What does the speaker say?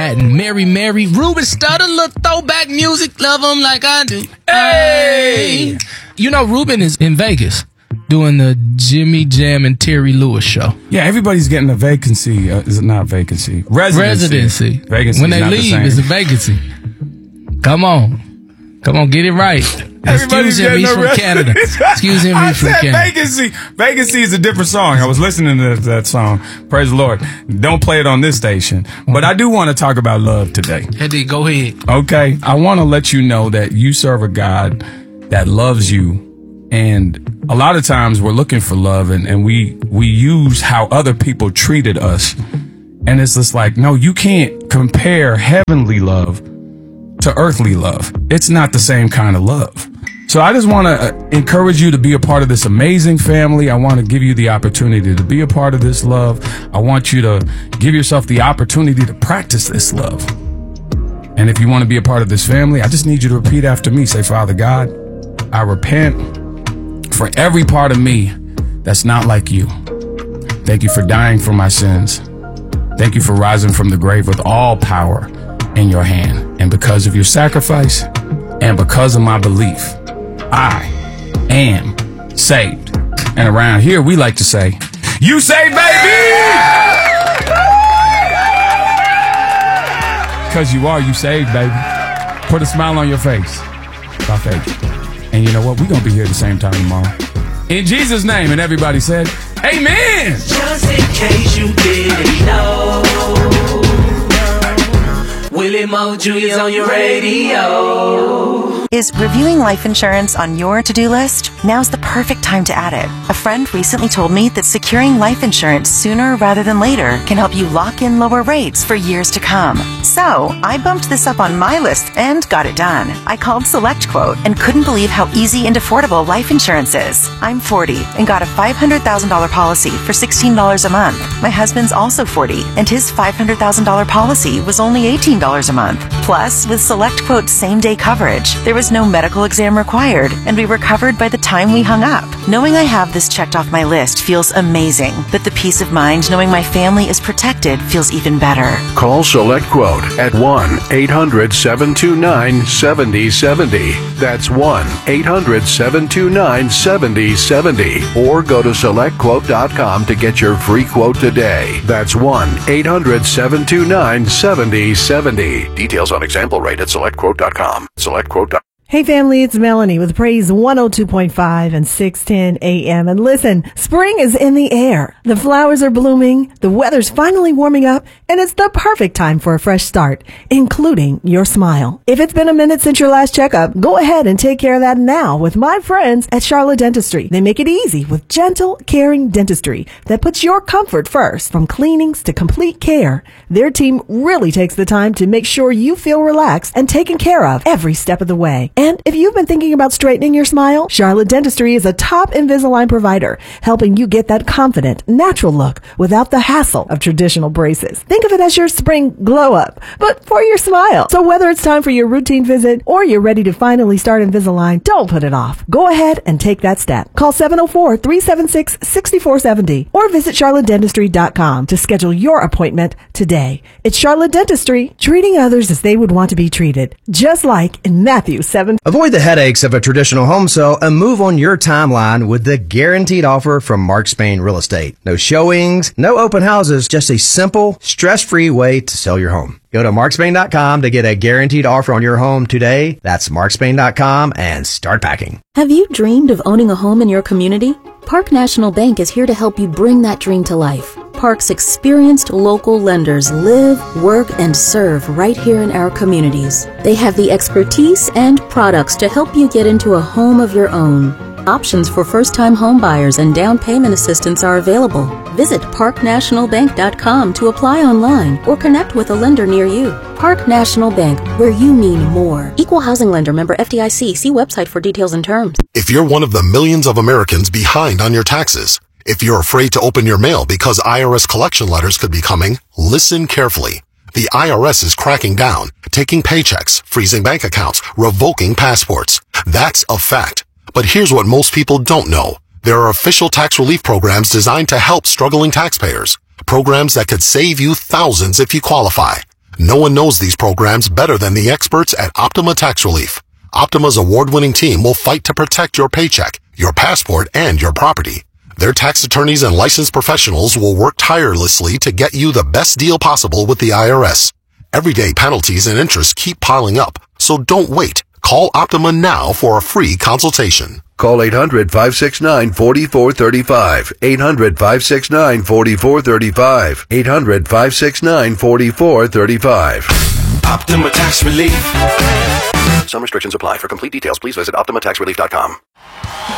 Manhattan. Mary, Ruben Studdard, little throwback music. Love them like I do. Hey! You know, Ruben is in Vegas doing the Jimmy Jam and Terry Lewis show. Yeah, everybody's getting a vacancy. Is it not vacancy? Residency. Vacancy. When they leave, it's a vacancy. Come on, get it right. Everybody's Excuse him, he's from Canada. Excuse him, he's from Canada. Vacancy. Vacancy is a different song. I was listening to that song. Praise the Lord. Don't play it on this station. But I do want to talk about love today. Eddie, go ahead. Okay. I want to let you know that you serve a God that loves you. And a lot of times we're looking for love and we use how other people treated us. And it's just like, no, you can't compare heavenly love to earthly love. It's not the same kind of love. So I just want to encourage you to be a part of this amazing family. I want to give you the opportunity to be a part of this love. I want you to give yourself the opportunity to practice this love. And if you want to be a part of this family, I just need you to repeat after me. Say, Father God, I repent for every part of me that's not like you. Thank you for dying for my sins. Thank you for rising from the grave with all power in your hand. And because of your sacrifice and because of my belief, I am saved. And around here, we like to say, you saved, baby! Because you are, you saved, baby. Put a smile on your face by faith. And you know what? We're going to be here at the same time tomorrow. In Jesus' name. And everybody said, amen. Just in case you didn't know, Willie Mo Jr.'s on your radio. Is reviewing life insurance on your to-do list? Now's the perfect time to add it. A friend recently told me that securing life insurance sooner rather than later can help you lock in lower rates for years to come. So, I bumped this up on my list and got it done. I called SelectQuote and couldn't believe how easy and affordable life insurance is. I'm 40 and got a $500,000 policy for $16 a month. My husband's also 40 and his $500,000 policy was only $18 a month. Plus, with SelectQuote's same-day coverage, there was no medical exam required, and we were covered by the time we hung up. Knowing I have this checked off my list feels amazing, but the peace of mind knowing my family is protected feels even better. Call SelectQuote at 1-800-729-7070. That's 1-800-729-7070. Or go to SelectQuote.com to get your free quote today. That's 1-800-729-7070. Details on example rate at SelectQuote.com. SelectQuote.com. Hey family, it's Melanie with Praise 102.5 and 610 AM. And listen, spring is in the air. The flowers are blooming, the weather's finally warming up, and it's the perfect time for a fresh start, including your smile. If it's been a minute since your last checkup, go ahead and take care of that now with my friends at Charlotte Dentistry. They make it easy with gentle, caring dentistry that puts your comfort first. From cleanings to complete care, their team really takes the time to make sure you feel relaxed and taken care of every step of the way. And if you've been thinking about straightening your smile, Charlotte Dentistry is a top Invisalign provider, helping you get that confident, natural look without the hassle of traditional braces. Think of it as your spring glow up, but for your smile. So whether it's time for your routine visit or you're ready to finally start Invisalign, don't put it off. Go ahead and take that step. Call 704-376-6470 or visit charlottedentistry.com to schedule your appointment today. It's Charlotte Dentistry, treating others as they would want to be treated, just like in Matthew 7. Avoid the headaches of a traditional home sale and move on your timeline with the guaranteed offer from Mark Spain Real Estate. No showings, no open houses, just a simple, stress-free way to sell your home. Go to markspain.com to get a guaranteed offer on your home today. That's markspain.com and start packing. Have you dreamed of owning a home in your community? Park National Bank is here to help you bring that dream to life. Park's experienced local lenders live, work, and serve right here in our communities. They have the expertise and products to help you get into a home of your own. Options for first-time home buyers and down payment assistance are available. Visit parknationalbank.com to apply online or connect with a lender near you. Park National Bank, where you mean more. Equal housing lender, member FDIC. See website for details and terms. If you're one of the millions of Americans behind on your taxes, if you're afraid to open your mail because IRS collection letters could be coming, listen carefully. The IRS is cracking down, taking paychecks, freezing bank accounts, revoking passports. That's a fact. But here's what most people don't know. There are official tax relief programs designed to help struggling taxpayers. Programs that could save you thousands if you qualify. No one knows these programs better than the experts at Optima Tax Relief. Optima's award-winning team will fight to protect your paycheck, your passport, and your property. Their tax attorneys and licensed professionals will work tirelessly to get you the best deal possible with the IRS. Everyday penalties and interest keep piling up, so don't wait. Call Optima now for a free consultation. Call 800-569-4435. 800-569-4435. 800-569-4435. Optima Tax Relief. Some restrictions apply. For complete details, please visit OptimaTaxRelief.com.